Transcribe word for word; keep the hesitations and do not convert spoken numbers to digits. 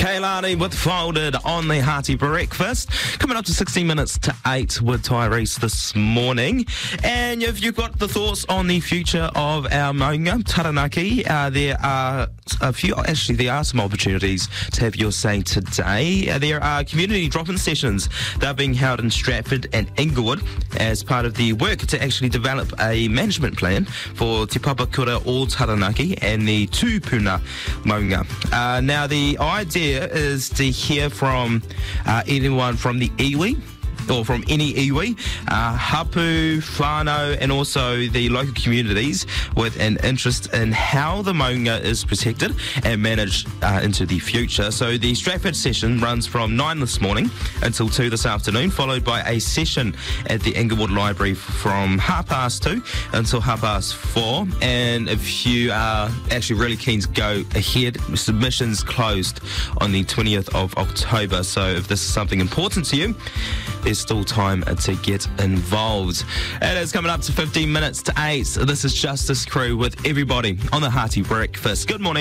Kaylani with Folded on the Hearty Breakfast. Coming up to sixteen minutes to eight with Tyrese this morning. And if you've got the thoughts on the future of our maunga, Taranaki, uh, there are a few, actually there are some opportunities to have your say today. Uh, there are community drop-in sessions that are being held in Stratford and Inglewood as part of the work to actually develop a management plan for Te Papakura o Taranaki and the Tupuna maunga. Uh, now the idea is to hear from uh, anyone from the iwi, or from any iwi, uh, hapu, whānau, and also the local communities with an interest in how the maunga is protected and managed uh, into the future. So the Stratford session runs from nine this morning until two this afternoon, followed by a session at the Inglewood Library from half past two until half past four. And if you are actually really keen to go ahead, submissions closed on the twentieth of October. So if this is something important to you, there's still time to get involved. It is coming up to fifteen minutes to eight. This is Justice Crew with everybody on the Hearty Breakfast. Good morning.